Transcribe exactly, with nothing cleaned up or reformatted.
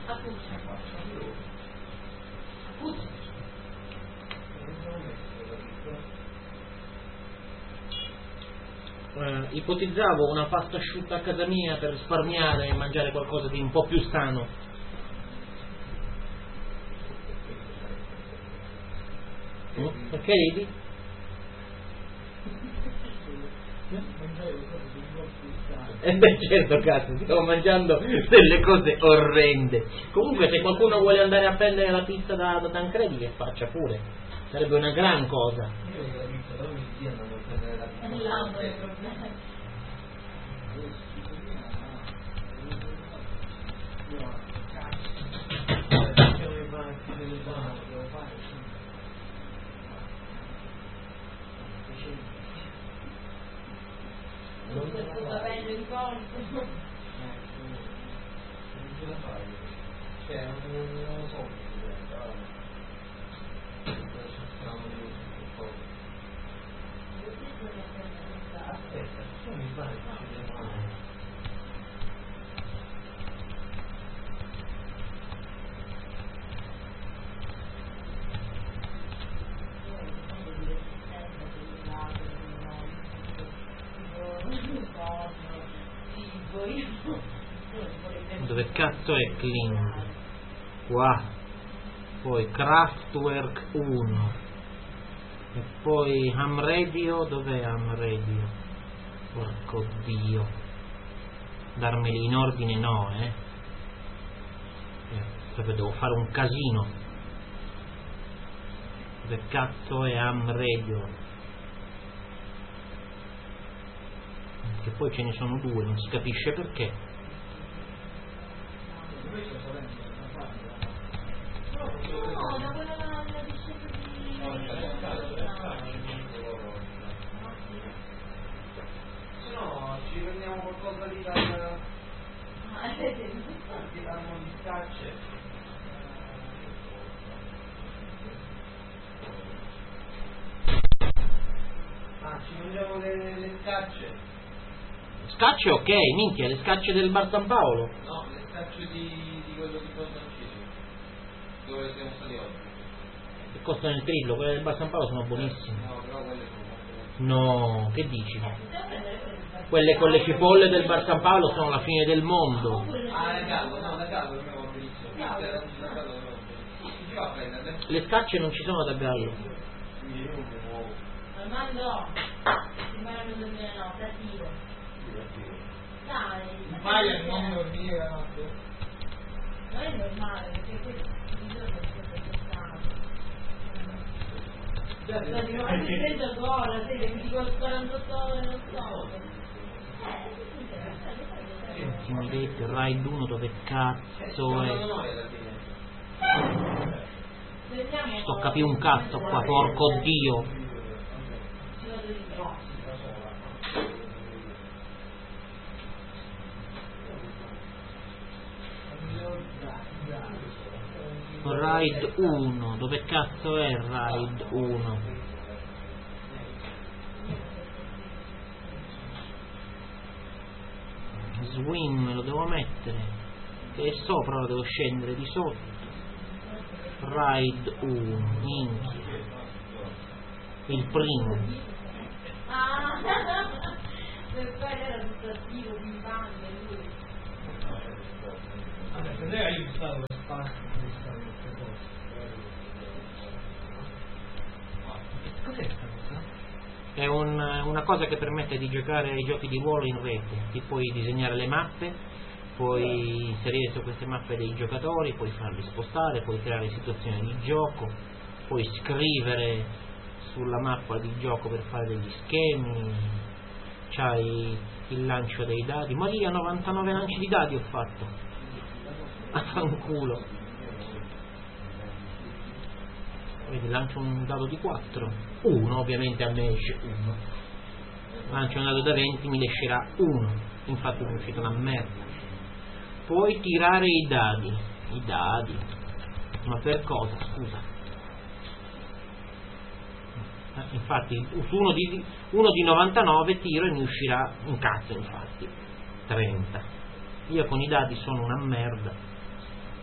Eh, ipotizzavo una pasta asciutta a casa mia per risparmiare e mangiare qualcosa di un po' più sano. Oh, perché ridi? Eh beh, certo, cazzo, stiamo mangiando delle cose orrende. Comunque, se qualcuno vuole andare a prendere la pizza da, da Tancredi, che faccia pure, sarebbe una gran cosa. Cioè, non lo so, aspetta, mi pare dove cazzo è Kling? Qua, poi Kraftwerk uno e poi Ham Radio. Dov'è Ham Radio? Porco dio, darmeli in ordine no, eh perché devo fare un casino. Dove cazzo è Ham Radio? Che poi ce ne sono due, non si capisce perché. ci prendiamo qualcosa lì dal che danno gli scacce. Ah, ci mangiamo le, le scacce. Scacce ok, minchia, le scacce del Bar San Paolo. No, le scacce di, di quello di Porto Arcesio, dove siamo stati oggi. Che costano il triplo, quelle del Bar San Paolo sono buonissime. No, però quelle sono. No, che dici? Quelle con le cipolle del Bar San Paolo sono la fine del mondo. Ah, da Gallo, no, da Gallo non avevo benissimo. Da Gallo non avevo benissimo. Ci va a prendere? Le scacce non ci sono da Gallo. Quindi io non mi muovo. Armando, ti parlano del duemilanove, attivo. Dai, Vai a non dormire la notte. non è normale, perché questo il giorno è sempre costante. Ma ti trentotto ore, sei che mi dico quarantotto ore, non so. Senti, mi dite Raid uno dove cazzo è? Sto a capire un cazzo qua, porco dio. Raid uno, dove cazzo è Raid uno? Swim lo devo mettere, che è sopra, lo devo scendere di sotto. Raid uno, minchia, il primo. Ah, per fare era tutto attivo, di banda, lui. Vabbè, se lei ha aiutato lo spazio. Cos'è questa cosa? È un, una cosa che permette di giocare ai giochi di ruolo in rete. Ti puoi disegnare le mappe, puoi inserire su queste mappe dei giocatori, puoi farli spostare, puoi creare situazioni di gioco, puoi scrivere sulla mappa di gioco per fare degli schemi, c'hai il lancio dei dadi. Ma lì a novantanove lanci di dadi ho fatto. A fanculo. Vedi, lancio un dado di quattro, uno, ovviamente a me esce uno. Lancio un dado da venti, mi escerà uno. Infatti mi è uscita una merda. Puoi tirare i dadi. I dadi. Ma per cosa, scusa? Eh, infatti, su uno di, uno di novantanove tiro e mi uscirà un cazzo, infatti. trenta. Io con i dadi sono una merda.